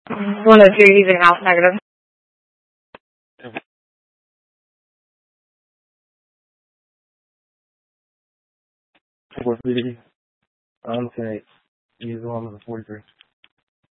One of the two using out negative. What video? I'm saying he's the one with the 43.